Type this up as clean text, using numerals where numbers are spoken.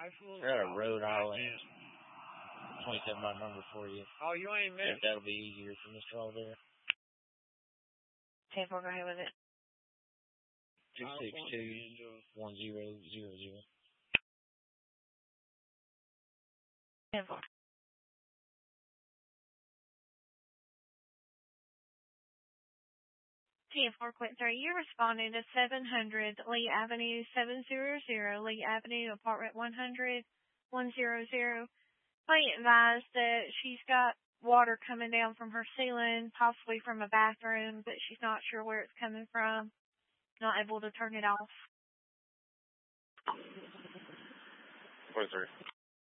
I got a Rhode Island 27 by number for you. Oh, you ain't missed. That'll be easier for Mr. All there. 10-4, go ahead with it. 262-1000. 10-4. 10-4, Quint 3, you're responding to 700 Lee Avenue, 700 Lee Avenue, apartment 100, 100. Please advise that she's got water coming down from her ceiling, possibly from a bathroom, but she's not sure where it's coming from. Not able to turn it off. 43.